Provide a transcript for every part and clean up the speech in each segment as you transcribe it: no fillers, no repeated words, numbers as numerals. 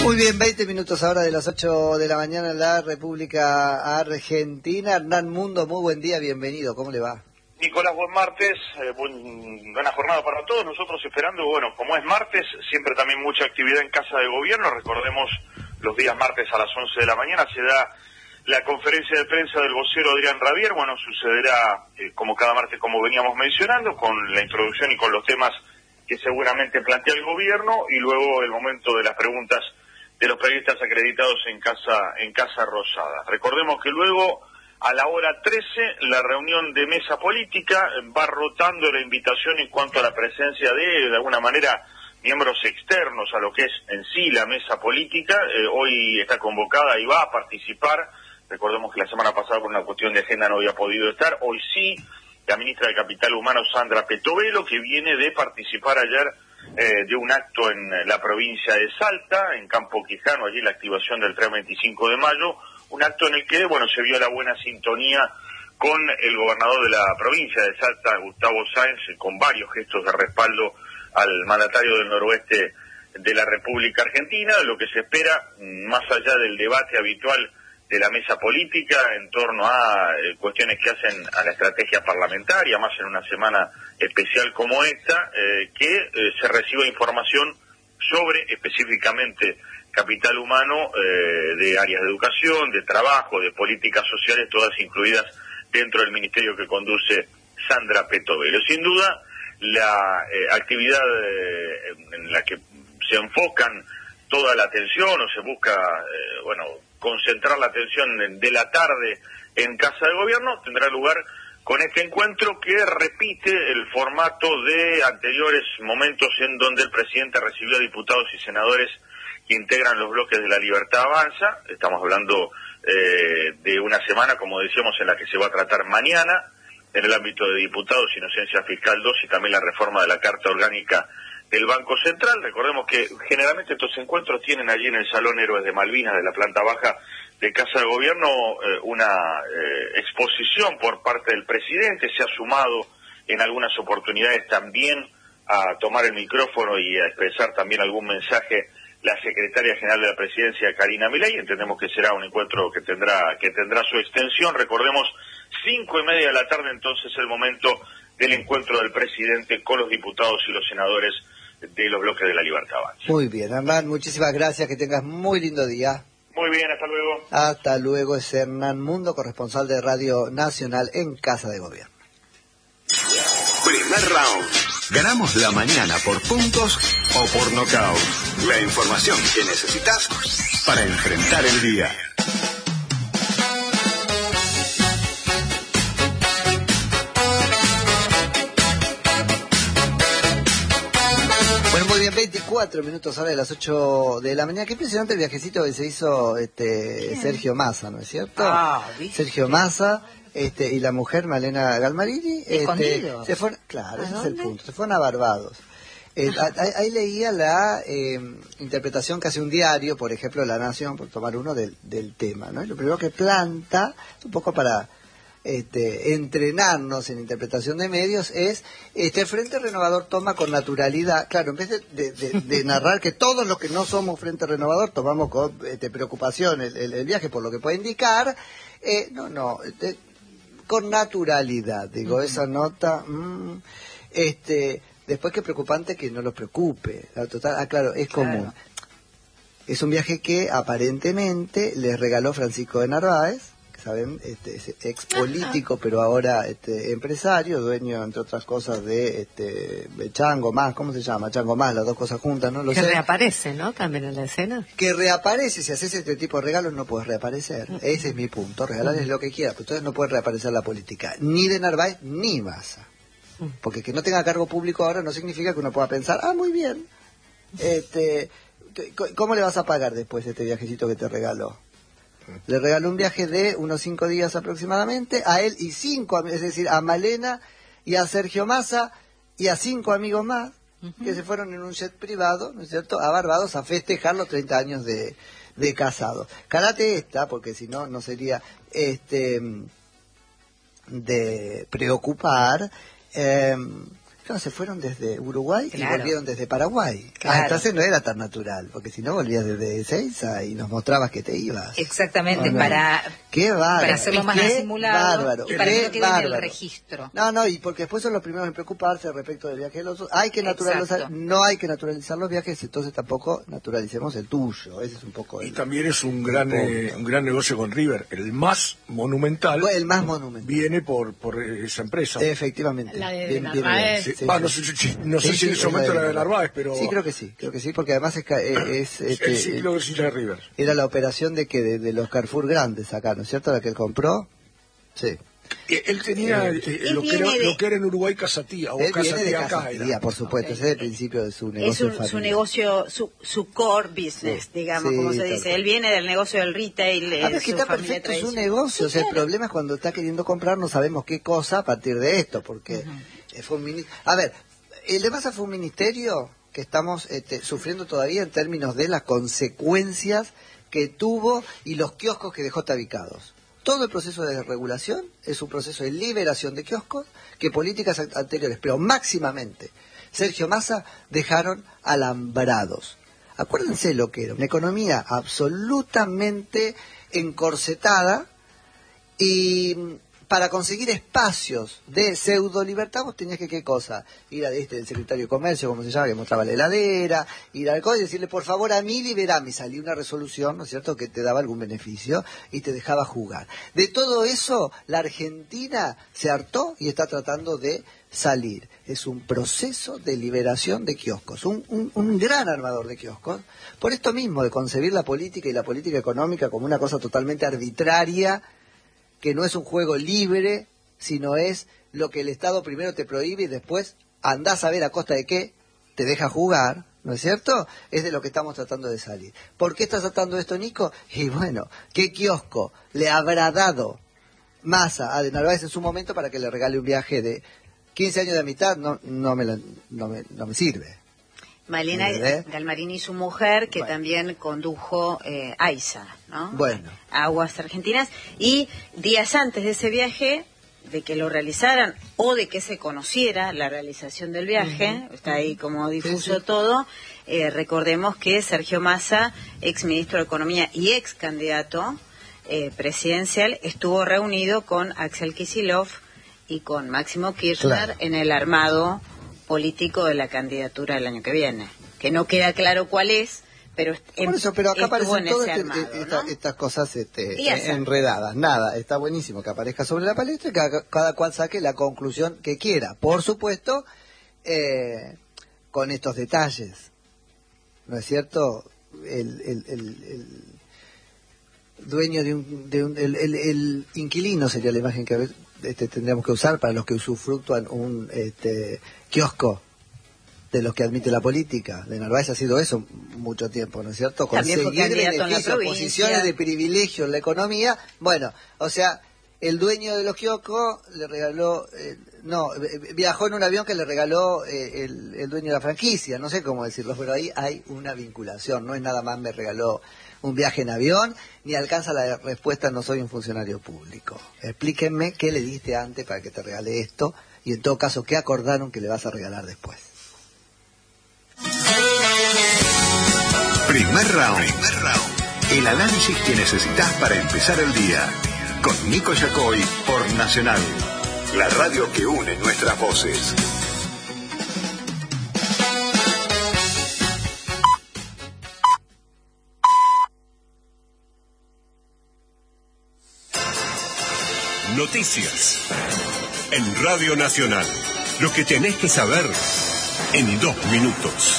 Muy bien, 20 minutos ahora de las 8 de la mañana en la República Argentina. Hernán Mundo, muy buen día, bienvenido, ¿cómo le va? Nicolás, buen martes, buena jornada para todos. Nosotros esperando, bueno, como es martes, siempre también mucha actividad en Casa de Gobierno. Recordemos, los días martes a las 11 de la mañana se da la conferencia de prensa del vocero Adrián Rabier. Bueno, sucederá como cada martes, como veníamos mencionando, con la introducción y con los temas que seguramente plantea el gobierno, y luego el momento de las preguntas de los periodistas acreditados en Casa Rosada. Recordemos que luego, a la hora 13, la reunión de mesa política va rotando la invitación en cuanto a la presencia de alguna manera, miembros externos a lo que es en sí la mesa política. Hoy está convocada y va a participar. Recordemos que la semana pasada por una cuestión de agenda no había podido estar. Hoy sí, la ministra de Capital Humano, Sandra Petovelo, que viene de participar ayer de un acto en la provincia de Salta, en Campo Quijano, allí la activación del tren 25 de mayo, un acto en el que, bueno, se vio la buena sintonía con el gobernador de la provincia de Salta, Gustavo Sáenz, con varios gestos de respaldo al mandatario del noroeste de la República Argentina. Lo que se espera, más allá del debate habitual de la mesa política en torno a cuestiones que hacen a la estrategia parlamentaria, más en una semana especial como esta, que se reciba información sobre específicamente Capital Humano, de áreas de educación, de trabajo, de políticas sociales, todas incluidas dentro del ministerio que conduce Sandra Petovelo. Sin duda, la actividad en la que se enfocan toda la atención, o se busca, concentrar la atención de la tarde en Casa de Gobierno, tendrá lugar con este encuentro que repite el formato de anteriores momentos en donde el presidente recibió a diputados y senadores que integran los bloques de La Libertad Avanza. Estamos hablando de una semana, como decíamos, en la que se va a tratar mañana, en el ámbito de diputados, Inocencia Fiscal 2 y también la reforma de la Carta Orgánica del Banco Central. Recordemos que generalmente estos encuentros tienen allí en el Salón Héroes de Malvinas de la planta baja de Casa de Gobierno una exposición por parte del presidente. Se ha sumado en algunas oportunidades también a tomar el micrófono y a expresar también algún mensaje la secretaria general de la Presidencia, Karina Milei. Entendemos que será un encuentro que tendrá su extensión. Recordemos, 5:30 de la tarde, entonces, el momento del encuentro del presidente con los diputados y los senadores de los bloques de La Libertad Avanza. Muy bien, Hernán, muchísimas gracias, que tengas muy lindo día. Muy bien, hasta luego. Hasta luego, es Hernán Mundo, corresponsal de Radio Nacional en Casa de Gobierno. Primer round. Ganamos la mañana por puntos o por nocaut. La información que necesitas para enfrentar el día. Muy bien, 24 minutos ahora de las 8 de la mañana. Qué impresionante el viajecito que se hizo Sergio Massa, ¿no es cierto? ¿Viste? Sergio Massa y la mujer Malena Galmarini se fueron, claro, ese es el punto, se fueron a Barbados. Ahí leía la interpretación que hace un diario, por ejemplo La Nación, por tomar uno del tema, ¿no? Y lo primero que planta, un poco para entrenarnos en interpretación de medios, es el Frente Renovador toma con naturalidad, claro, en vez de narrar que todos los que no somos Frente Renovador tomamos con preocupación el viaje por lo que puede indicar, con naturalidad, digo, esa nota, después qué preocupante que no los preocupe, total, claro, es común. Claro. Es un viaje que aparentemente les regaló Francisco de Narváez, saben, es ex político, pero ahora empresario, dueño, entre otras cosas, de Chango Más, ¿cómo se llama? Chango Más, las dos cosas juntas, ¿no? Que reaparece, ¿no? También en la escena. Que reaparece, si haces este tipo de regalos no puedes reaparecer. Ese es mi punto, regalarles lo que quieras, pero entonces no puede reaparecer la política, ni de Narváez, ni Massa. Porque que no tenga cargo público ahora no significa que uno pueda pensar, muy bien, ¿cómo le vas a pagar después este viajecito que te regaló? Le regaló un viaje de unos 5 días aproximadamente, a él y 5, es decir, a Malena y a Sergio Massa y a 5 amigos más, que se fueron en un jet privado, ¿no es cierto?, a Barbados a festejar los 30 años de casados. Calate porque si no, no sería de preocupar. mexicanos se fueron desde Uruguay Claro. y volvieron desde Paraguay. Claro. Entonces no era tan natural, porque si no volvías desde Ezeiza y nos mostrabas que te ibas. Exactamente, No, no. para Qué bárbaro. para hacerlo más qué disimulado bárbaro, y para que qué no quede en el bárbaro. registro. No, y porque después son los primeros en preocuparse respecto del viaje de los otros. Hay que naturalizar, Exacto. no hay que naturalizar los viajes, entonces tampoco naturalicemos el tuyo. Ese es un poco Y también es un gran negocio con River, el más monumental. el más monumental. Viene por esa empresa. Efectivamente. La de Bien, Narváez. Sí. sí, Va, sí. no sé Sí, si en sí, ese momento es era de Narváez, pero Sí, creo que sí, porque además sí, creo que sí era de River. era la operación de los Carrefour grandes acá, ¿no es cierto? La que él compró. Sí. Él tenía lo que era en Uruguay Casatía, o Él viene de Casatía acá. Casatía, por supuesto, ese es el principio de su Es negocio su familiar. negocio, su core business, Sí. digamos, Sí, como se tal dice. cual. Él viene del negocio del retail, Ah, pero es que su está familia perfecto, es un tradicional. negocio. O sea, el Claro. problema es cuando está queriendo comprar, no sabemos qué cosa a partir de esto, porque fue un A ver, el de Massa fue un ministerio que estamos sufriendo todavía en términos de las consecuencias que tuvo y los kioscos que dejó tabicados. Todo el proceso de regulación es un proceso de liberación de kioscos que políticas anteriores, pero máximamente Sergio Massa, dejaron alambrados. Acuérdense lo que era, una economía absolutamente encorsetada y para conseguir espacios de pseudo libertad vos tenías que, ¿qué cosa? Ir a el secretario de Comercio, como se llama, que mostraba la heladera, ir al COE y decirle, por favor, a mí liberame. Y salía una resolución, ¿no es cierto?, que te daba algún beneficio y te dejaba jugar. De todo eso, la Argentina se hartó y está tratando de salir. Es un proceso de liberación de kioscos, un gran armador de kioscos, por esto mismo, de concebir la política y la política económica como una cosa totalmente arbitraria, que no es un juego libre, sino es lo que el Estado primero te prohíbe y después andás a ver a costa de qué te deja jugar, ¿no es cierto? Es de lo que estamos tratando de salir. ¿Por qué estás tratando esto, Nico? Y bueno, ¿qué kiosco le habrá dado Massa a de Narváez en su momento para que le regale un viaje de 15 años de amistad? No me sirve. Malena ¿Entendés? Galmarini y su mujer, que Bueno. también condujo AISA, ¿no? Bueno. Aguas Argentinas. Y días antes de ese viaje, de que lo realizaran o de que se conociera la realización del viaje, está ahí como difuso Sí, sí. todo, recordemos que Sergio Massa, ex ministro de Economía y ex candidato presidencial, estuvo reunido con Axel Kicillof y con Máximo Kirchner Claro. en el armado político de la candidatura del año que viene, que no queda claro cuál es, pero Por eso, pero acá estuvo aparecen en todas ese armado, ¿no? estas cosas Días antes. enredadas. Nada, está buenísimo que aparezca sobre la palestra y cada cual saque la conclusión que quiera. Por supuesto, con estos detalles. ¿No es cierto? El dueño el inquilino sería la imagen que tendríamos que usar para los que usufructúan un kiosco de los que admite la política. De Narváez ha sido eso mucho tiempo, ¿no es cierto? También fue Conseguir candidato en la beneficios, provincia. posiciones de privilegio en la economía. Bueno, o sea, el dueño de los kioscos le regaló, viajó en un avión que le regaló el dueño de la franquicia, no sé cómo decirlo, pero ahí hay una vinculación, no es nada más me regaló un viaje en avión, ni alcanza la respuesta no soy un funcionario público. Explíquenme qué le diste antes para que te regale esto, y en todo caso, qué acordaron que le vas a regalar después. Primer round. El análisis que necesitas para empezar el día. Con Nico Yacoy por Nacional. La radio que une nuestras voces. Noticias. En Radio Nacional. Lo que tenés que saber en 2 minutos.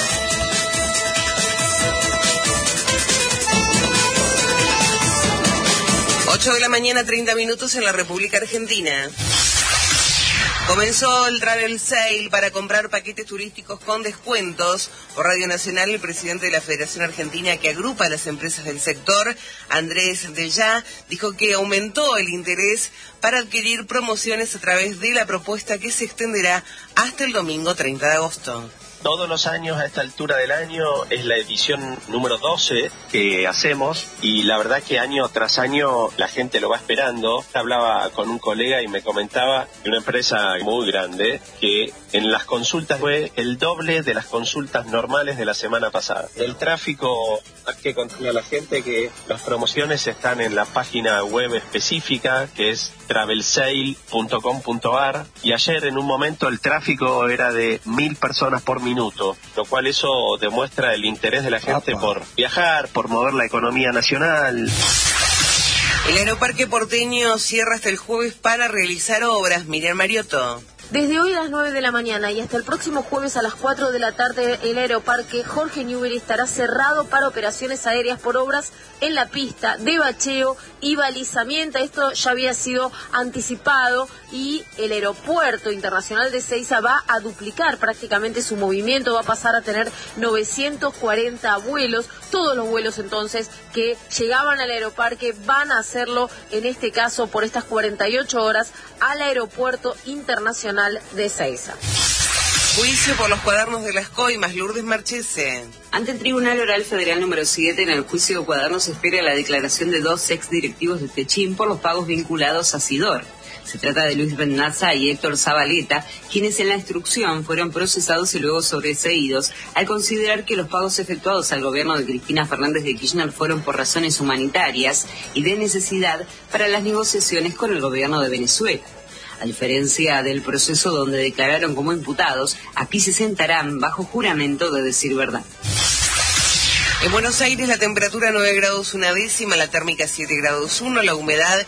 De la mañana, 30 minutos en la República Argentina. Comenzó el Travel Sale para comprar paquetes turísticos con descuentos. Por Radio Nacional, el presidente de la Federación Argentina, que agrupa a las empresas del sector, Andrés Dellá, dijo que aumentó el interés para adquirir promociones a través de la propuesta que se extenderá hasta el domingo 30 de agosto. Todos los años a esta altura del año es la edición número 12 que hacemos y la verdad que año tras año la gente lo va esperando. Hablaba con un colega y me comentaba de una empresa muy grande que en las consultas fue el doble de las consultas normales de la semana pasada. El tráfico, hay que contarle a la gente que las promociones están en la página web específica que es travelsale.com.ar y ayer en un momento el tráfico era de 1000 personas por minuto, lo cual eso demuestra el interés de la gente por viajar, por mover la economía nacional. El Aeroparque porteño cierra hasta el jueves para realizar obras. Miriam Mariotto. Desde hoy a las 9 de la mañana y hasta el próximo jueves a las 4 de la tarde, el Aeroparque Jorge Newbery estará cerrado para operaciones aéreas por obras en la pista de bacheo y balizamiento. Esto ya había sido anticipado y el Aeropuerto Internacional de Ezeiza va a duplicar prácticamente su movimiento, va a pasar a tener 940 vuelos. Todos los vuelos entonces que llegaban al Aeroparque van a hacerlo, en este caso por estas 48 horas, al Aeropuerto Internacional de Ezeiza. Juicio por los cuadernos de las coimas. Lourdes Marchese. Ante el Tribunal Oral Federal número 7, en el juicio de cuadernos se espera la declaración de 2 exdirectivos de Techín por los pagos vinculados a Sidor. Se trata de Luis Bennaza y Héctor Zabaleta, quienes en la instrucción fueron procesados y luego sobreseídos al considerar que los pagos efectuados al gobierno de Cristina Fernández de Kirchner fueron por razones humanitarias y de necesidad para las negociaciones con el gobierno de Venezuela. A diferencia del proceso donde declararon como imputados, aquí se sentarán bajo juramento de decir verdad. En Buenos Aires la temperatura 9 grados 1/10, la térmica 7 grados 1, la humedad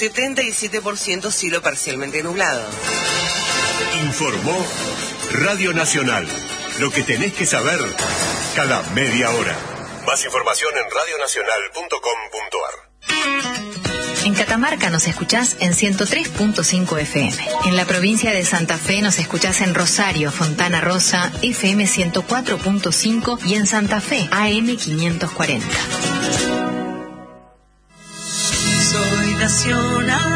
77%, cielo parcialmente nublado. Informó Radio Nacional. Lo que tenés que saber cada media hora. Más información en radionacional.com.ar. En Catamarca nos escuchás en 103.5 FM. En la provincia de Santa Fe nos escuchás en Rosario, Fontana Rosa, FM 104.5 y en Santa Fe, AM 540. Soy nacional.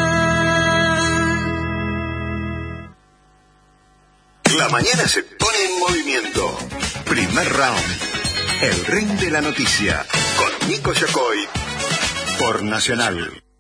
La mañana se pone en movimiento. Primer round. El ring de la noticia. Con Nico Yacoy. Por Nacional.